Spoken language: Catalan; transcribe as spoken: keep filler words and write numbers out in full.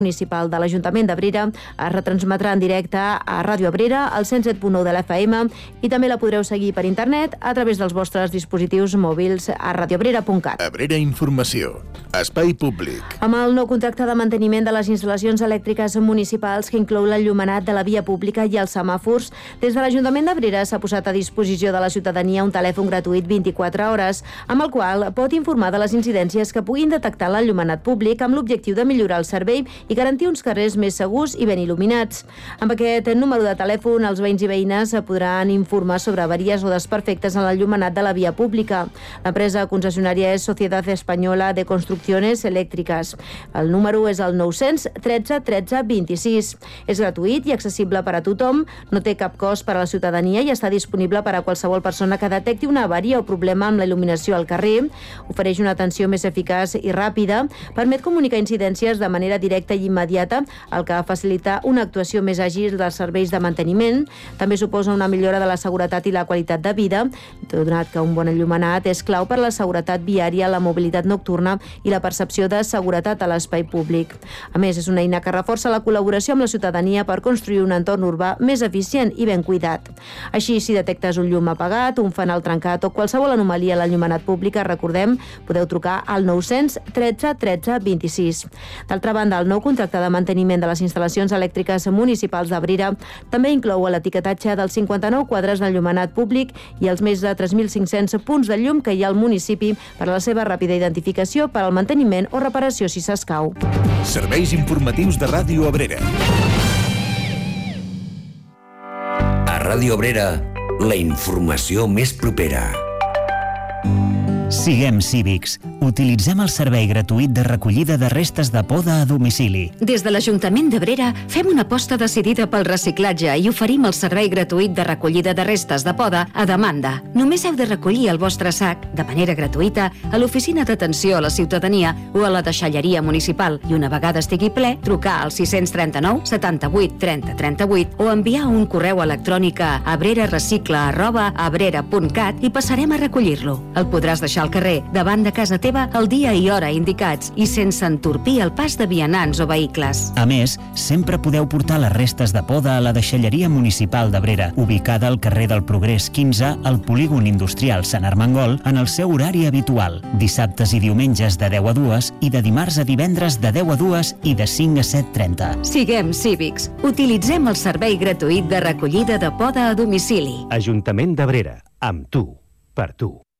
municipal de l'Ajuntament d'Abrera es retransmetrà en directe a Ràdio Abrera, al cent set punt nou de l'F M, i també la podreu seguir per internet a través dels vostres dispositius mòbils a radioabrera punt cat. Abrera Informació. Espai públic. Amb el nou contracte de manteniment de les instal·lacions elèctriques municipals que inclou l'enllumenat de la via pública i els semàfors, des de l'Ajuntament d'Abrera s'ha posat a disposició de la ciutadania un telèfon gratuït vint-i-quatre hores, amb el qual pot informar de les incidències que puguin detectar l'enllumenat públic amb l'objectiu de millorar el servei i garantir uns carrers més segurs i ben il·luminats. Amb aquest número de telèfon, els veïns i veïnes podran informar sobre avaries o desperfectes en l'enllumenat de la via pública. L'empresa concessionària és Sociedad Española de Construcciones Elèctriques. El número és el nou-cents tretze tretze vint-i-sis. És gratuït i accessible per a tothom, no té cap cost per a la ciutadania i està disponible per a qualsevol persona que detecti una avaria o problema amb la il·luminació al carrer. Ofereix una atenció més eficaç i ràpida, permet comunicar incidències de manera directa i immediata, el que facilita una actuació més àgil dels serveis de manteniment. També suposa una millora de la seguretat i la qualitat de vida, donat que un bon enllumenat és clau per a la seguretat viària, la mobilitat nocturna i la percepció de seguretat a l'espai públic. A més, és una eina que reforça la col·laboració amb la ciutadania per construir un entorn urbà més eficient i ben cuidat. Així, si detectes un llum apagat, un fanal trencat o qualsevol anomalia a l'enllumenat públic, recordem, podeu trucar al nou-cents tretze tretze vint-i-sis. D'altra banda, el nou contracte de manteniment de les instal·lacions elèctriques municipals d'Abrera també inclou l'etiquetatge dels cinquanta-nou quadres d'enllumenat públic i els més de tres mil cinc-cents punts de llum que hi ha al municipi per a la seva ràpida identificació per al manteniment o reparació si s'escau. Serveis informatius de Ràdio Abrera. A Ràdio Abrera, la informació més propera. Siguem cívics. Utilitzem el servei gratuït de recollida de restes de poda a domicili. Des de l'Ajuntament d'Abrera fem una aposta decidida pel reciclatge i oferim el servei gratuït de recollida de restes de poda a demanda. Només heu de recollir el vostre sac, de manera gratuïta, a l'Oficina d'Atenció a la Ciutadania o a la deixalleria municipal i una vegada estigui ple, trucar al sis tres nou setanta-vuit trenta trenta-vuit o enviar un correu electrònic a abrerarecicla arroba abrera punt cat i passarem a recollir-lo. El podràs deixar al carrer, davant de casa teva, el dia i hora indicats i sense entorpir el pas de vianants o vehicles. A més, sempre podeu portar les restes de poda a la deixalleria municipal d'Abrera, ubicada al carrer del Progrés quinze, al polígon industrial Sant Armengol, en el seu horari habitual, dissabtes i diumenges de deu a dues i de dimarts a divendres de deu a dues i de cinc a set trenta. Siguem cívics. Utilitzem el servei gratuït de recollida de poda a domicili. Ajuntament d'Abrera. Amb tu. Per tu.